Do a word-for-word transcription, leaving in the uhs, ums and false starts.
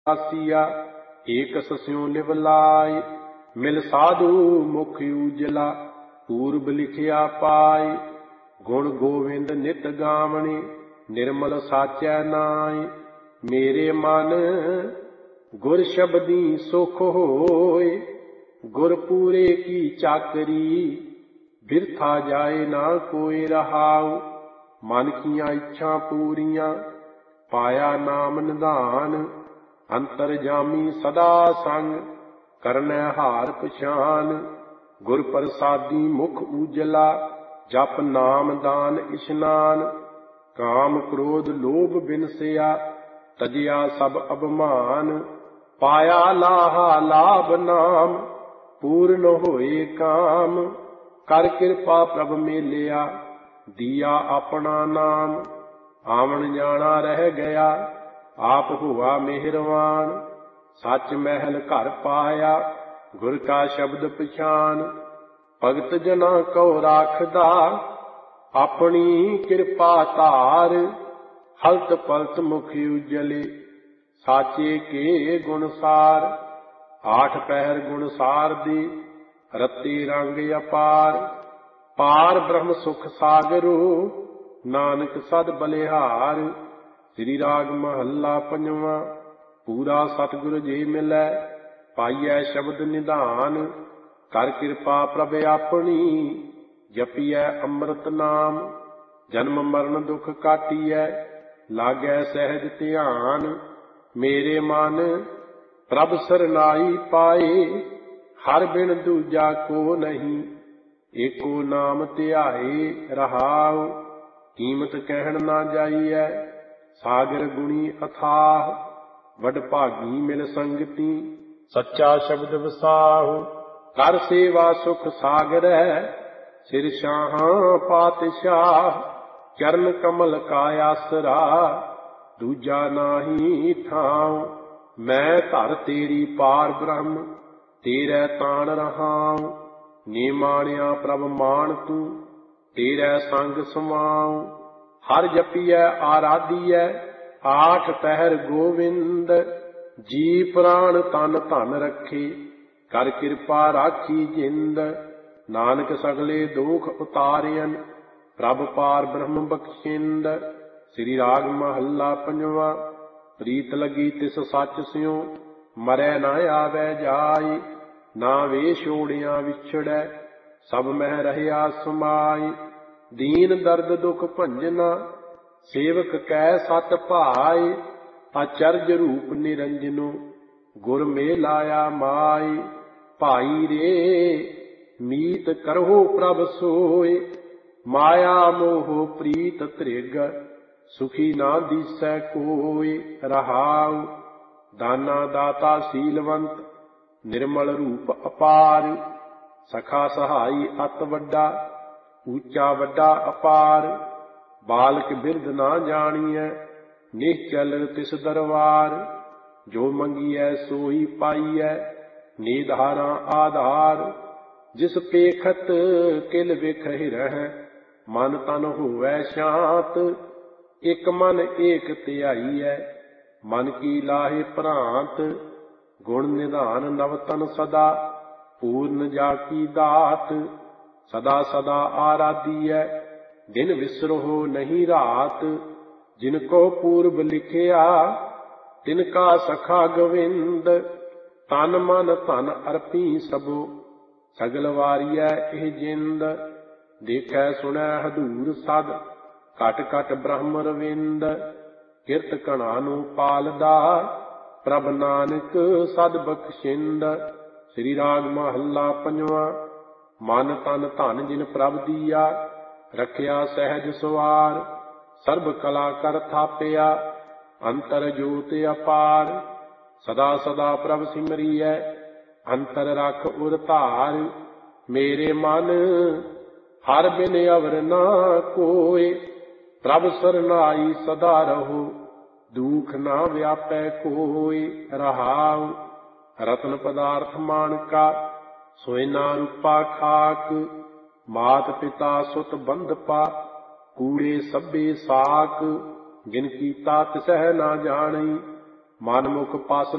ਆਸੀਆ ਏਕ ਸਸਿਉ ਲਿਵ ਲਾਇ। ਮਿਲ ਸਾਧੂ ਮੁਖ ਊਜਲਾ ਪੂਰਬ ਲਿਖਿਆ ਪਾਇ। ਗੁਣ ਗੋਵਿੰਦ ਨਿਤ ਗਾਵਣੇ ਨਿਰਮਲ ਸਾਚੈ ਨਾਇ। ਮੇਰੇ ਮਨ ਗੁਰ ਸ਼ਬਦੀ ਸੁਖ ਹੋਇ। ਗੁਰ ਪੂਰੇ ਕੀ ਚਾਕਰੀ ਬਿਰਥਾ ਜਾਏ ਨਾ ਕੋਈ ਰਹਾਉ। ਮਨ ਕੀਆਂ ਇੱਛਾ ਪੂਰੀਆਂ ਪਾਇਆ ਨਾਮ ਨਿਧਾਨ। ਅੰਤਰ ਜਾਮੀ ਸਦਾ ਸੰਗ ਕਰਨੈ ਹਾਰ ਪਛਾਨ। ਗੁਰ ਪ੍ਰਸਾਦੀ ਮੁਖ ਊਜਲਾ ਜਪ ਨਾਮ ਦਾਨ ਇਸ਼ਨਾਨ। ਕਾਮ ਕ੍ਰੋਧ ਲੋਭ ਬਿਨਸਿਆ ਤਜਿਆ ਸਭ ਅਭਮਾਨ। ਪਾਇਆ ਲਾਹਾ ਲਾਭ ਨਾਮ ਪੂਰਨ ਹੋਏ ਕਾਮ। ਕਰ ਕਿਰਪਾ ਪ੍ਰਭ ਮੇਲਿਆ ਦੀਆ ਆਪਣਾ ਨਾਮ। ਆਵਣ ਜਾਣਾ ਰਹਿ ਗਿਆ ਆਪ ਹੁਆ ਮਿਹਰਵਾਨ। ਸੱਚ ਮਹਿਲ ਘਰ ਪਾਇਆ ਗੁਰ ਕਾ ਸ਼ਬਦ ਪਛਾਨ। ਭਗਤ ਜਨਾਂ ਕਉ ਰਾਖਦਾ ਆਪਣੀ ਕਿਰਪਾ ਧਾਰ। ਹਲਤ ਪਲਤ ਮੁਖ ਉਜਲੇ ਸਾਚੇ ਕੇ ਗੁਣ ਸਾਰ। ਆਠ ਪਹਿਰ ਗੁਣ ਸਾਰ ਦੀ ਰਤੀ ਰੰਗ ਅਪਾਰ। ਪਾਰ ਬ੍ਰਹਮ ਸੁਖ ਸਾਗਰੋ ਨਾਨਕ ਸਦ ਬਲਿਹਾਰ। ਸ੍ਰੀ ਰਾਗ ਮਹੱਲਾ ਪੰਜਵਾਂ। ਪੂਰਾ ਸਤਿਗੁਰ ਜੀ ਮਿਲੈ ਪਾਈਐ ਸ਼ਬਦ ਨਿਧਾਨ। ਕਰ ਕਿਰਪਾ ਪ੍ਰਭ ਆਪਣੀ ਜਪੀਐ ਅੰਮ੍ਰਿਤ ਨਾਮ। ਜਨਮ ਮਰਨ ਦੁਖ ਕਾਟੀਐ ਲਾਗੈ ਸਹਿਜ ਧਿਆਨ। ਮੇਰੇ ਮਨ ਪ੍ਰਭ ਸਰਨਾਈ ਪਾਏ ਹਰ ਬਿਨ ਦੂਜਾ ਕੋ ਨਹੀਂ। ਏਕੋ ਨਾਮ ਧਿਆਏ ਰਹਾਉ ਕੀਮਤ ਕਹਿਣ ਨਾ ਜਾਈਐ। ਸਾਗਰ ਗੁਣੀ ਅਥਾਹ ਵਡ ਭਾਗੀ ਮਿਲ ਸੰਗਤੀ। ਸੱਚਾ ਸ਼ਬਦ ਵਸਾਹੁ ਕਰ ਸੇਵਾ ਸੁਖ ਸਾਗਰੈ। ਸਿਰ ਸ਼ਾਹਾਂ ਪਾਤਸ਼ਾਹ ਚਰਨ ਕਮਲ ਕਾ ਆਸਰਾ। ਦੂਜਾ ਨਾਹੀ ਥਾਉ ਮੈਂ ਧਰ ਤੇਰੀ ਪਾਰ ਬ੍ਰਹਮ ਤੇਰੇ ਤਾਣ ਰਹਾਉ। ਨੀ ਮਾਣਿਆ ਪ੍ਰਭ ਮਾਣ ਤੂੰ ਤੇਰੇ ਸੰਗ ਸਮਾਉ। ਹਰ ਜਪੀਐ ਆਰਾਧੀਐ ਆਠ ਪਹਿਰ ਗੋਵਿੰਦ। ਜੀ ਪ੍ਰਾਣ ਤਨ ਧਨ ਰੱਖੇ ਕਰ ਕਿਰਪਾ ਰਾਖੀ ਜਿੰਦ। ਨਾਨਕ ਸਗਲੇ ਦੋਖ ਉਤਾਰਿਅਨ ਪ੍ਰਭ ਪਾਰ ਬ੍ਰਹਮ ਬਖਸ਼ਿੰਦ। ਸ੍ਰੀ ਰਾਗ ਮਹੱਲਾ ਪੰਜਵਾਂ। ਪ੍ਰੀਤ ਲੱਗੀ ਤਿਸ ਸੱਚ ਸਿਉ ਮਰੈ ਨਾ ਆਵੈ ਜਾਈ। ਨਾ ਵੇ ਛੋੜਿਆ ਵਿਛੜੈ ਸਭ ਮਹਿ ਰਹਿਆ ਸਮਾਈ। ਦੀਨ ਦਰਦ ਦੁਖ ਭੰਜਨਾ ਸੇਵਕ ਕੈ ਸਤ ਭਾਈ। ਅਚਰਜ ਰੂਪ ਨਿਰੰਜਨੁ ਗੁਰ ਮੇ ਲਾਇਆ ਮਾਈ। ਭਾਈ ਰੇ ਮੀਤ ਕਰਹੁ ਪ੍ਰਭ ਸੋਇ। ਮਾਇਆ ਮੋਹ ਪ੍ਰੀਤ ਤ੍ਰਿਗ ਸੁਖੀ ਨਾ ਦੀਸੈ ਕੋਈ ਰਹਾਉ। ਦਾਨਾ ਦਾਤਾ ਸੀਲਵੰਤ ਨਿਰਮਲ ਰੂਪ ਅਪਾਰ। ਸਖਾ ਸਹਾਈ ਅਤ ਵੱਡਾ ਉੱਚਾ ਵੱਡਾ ਅਪਾਰ। ਬਾਲਕ ਬਿਰਧ ਨਾ ਜਾਣੀਐ ਨਿਹਚਲ ਤਿਸ ਦਰਬਾਰ। ਜੋ ਮੰਗੀਐ ਸੋਈ ਪਾਈਐ ਨਿਧਾਰਾ ਆਧਾਰ। ਜਿਸ ਪੇਖਤ ਕਿਲ ਵੇਖਹਿ ਰਹਿ ਮਨ ਤਨ ਹੋਵੈ ਸ਼ਾਂਤ। ਇਕ ਮਨ ਏਕ ਧਿਆਈਐ ਮਨ ਕੀ ਲਾਹੇ ਭ੍ਰਾਂਤ। ਗੁਣ ਨਿਧਾਨ ਨਵ ਤਨ ਸਦਾ ਪੂਰਨ ਜਾ ਕੀ ਦਾਤ। ਸਦਾ ਸਦਾ ਆਰਾਧੀਐ ਦਿਨ ਵਿਸਰਹੁ ਨਹੀਂ ਰਾਤ। ਜਿਨ ਕੋ ਪੂਰਬ ਲਿਖਿਆ ਤਿਨ ਕਾ ਸਖਾ ਗੋਵਿੰਦ। ਤਨ ਮਨ ਧਨ ਅਰਪੀ ਸਭੋ ਸਗਲ ਵਾਰੀਐ ਇਹ ਜਿੰਦ। ਦੇਖੈ ਸੁਣੈ ਹਦੂਰ ਸਦ ਘਟ ਘਟ ਬ੍ਰਹਮ ਰਵਿੰਦ। ਕਿਰਤ ਕਣਾ ਨੂੰ ਪਾਲਦਾ ਪ੍ਰਭ ਨਾਨਕ ਸਦ ਬਖਸ਼ਿੰਦ। ਸ੍ਰੀ ਰਾਗ ਮਹੱਲਾ ਪੰਜਵਾਂ। ਮਨ ਤਨ ਧਨ ਜਿਨ ਪ੍ਰਭ ਦੀਆ ਰੱਖਿਆ ਸਹਿਜ ਸਵਾਰ। ਸਰਬ ਕਲਾ ਕਰ ਥਾਪਿਆ ਅੰਤਰ ਜੋਤ ਅਪਾਰ। ਸਦਾ ਸਦਾ ਪ੍ਰਭ ਸਿਮਰੀਐ ਅੰਤਰ ਰਖ ਉਰ ਧਾਰ। ਮੇਰੇ ਮਨ ਹਰ ਬਿਨ ਅਵਰ ਨਾ ਕੋਇ। ਪ੍ਰਭ ਸਰਨਾਈ ਸਦਾ ਰਹੋ ਦੁਖ ਨਾ ਵਿਆਪੈ ਕੋਈ ਰਹਾਉ। ਰਤਨ ਪਦਾਰਥ ਮਾਣਕਾ ਸੋਇਨਾ ਰੂਪਾ ਖਾਕ। ਮਾਤ ਪਿਤਾ ਸੁਤ ਬੰਧਪਾ ਕੂੜੇ ਸਭੇ ਸਾਕ। ਜਿਨ ਕੀਤਾ ਤਿਸਹਿ ਨਾ ਜਾਣਈ ਮਨ ਮੁਖ ਪਾਸ